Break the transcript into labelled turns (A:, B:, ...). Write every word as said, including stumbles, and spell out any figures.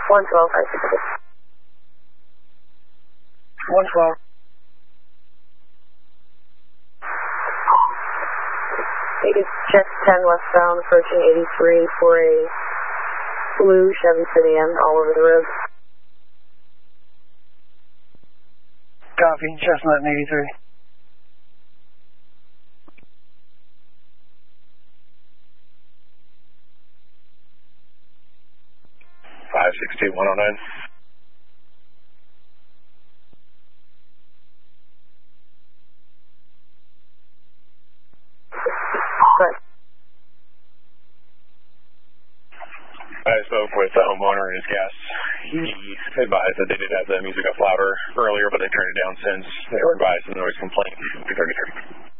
A: one twelve, five six six.
B: one twelve.
A: Native check ten westbound, approaching eighty-three for a blue Chevy sedan all over the road.
B: Copy, Chestnut and eighty-three.
C: five six two, one oh nine.
A: Correct.
C: I spoke with the homeowner and his guests. He advised that they did have the music up louder earlier, but they turned it down since they were advised of the noise complaint. two thirty-three.